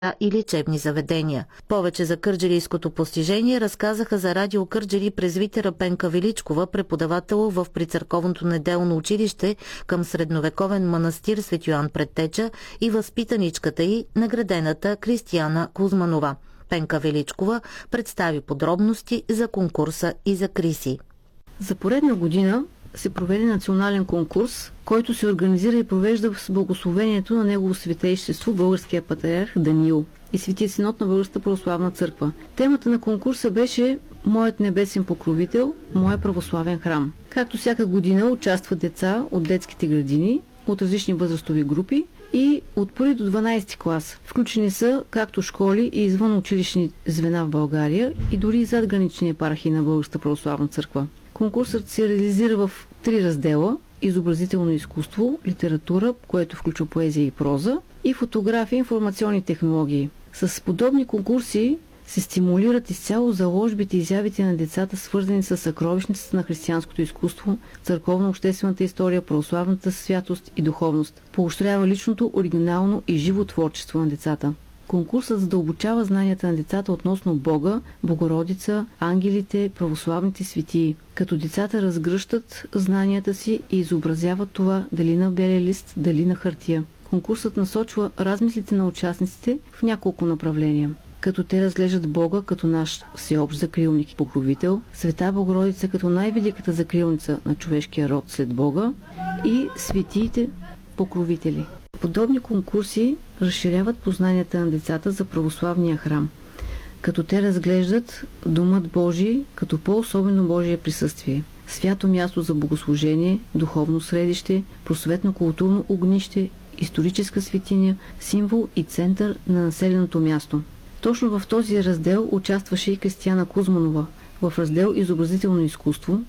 и лечебни заведения. Повече за кърджалийското постижение разказаха за радио Кърджали презвитера Пенка Величкова, преподавател в Прицърковното неделно училище към средновековен манастир Свети Йоан Предтеча и възпитаничката й, наградената Кристияна Кузманова. Пенка Величкова представи подробности за конкурса и за Криси. За поредна година се проведе национален конкурс, който се организира и провежда с благословението на Негово Светейшество българския патриарх Даниил и Светия Синод на Българската православна църква. Темата на конкурса беше "Моят небесен покровител, моят православен храм". Както всяка година участват деца от детските градини, от различни възрастови групи и от 1 до 12 клас. Включени са както школи и извън училищни звена в България и дори и задгранични епархии на Българската православна църква. Конкурсът се реализира в 3 раздела: изобразително изкуство, литература, което включва поезия и проза, и фотография и информационни технологии. С подобни конкурси се стимулират изцяло заложбите и изявите на децата, свързани с съкровищницата на християнското изкуство, църковно-обществената история, православната святост и духовност. Поощрява личното, оригинално и живо творчество на децата. Конкурсът задълбочава знанията на децата относно Бога, Богородица, ангелите, православните светии, като децата разгръщат знанията си и изобразяват това дали на белия лист, дали на хартия. Конкурсът насочва размислите на участниците в няколко направления, като те разглеждат Бога като наш всеобщ закрилник и покровител, Света Богородица като най-великата закрилница на човешкия род след Бога и светиите покровители. Подобни конкурси разширяват познанията на децата за православния храм, като те разглеждат Домът Божий като по-особено Божие присъствие, свято място за богослужение, духовно средище, просветно-културно огнище, историческа светиня, символ и център на населеното място. Точно в този раздел участваше и Кристияна Кузманова. В раздел изобразително изкуство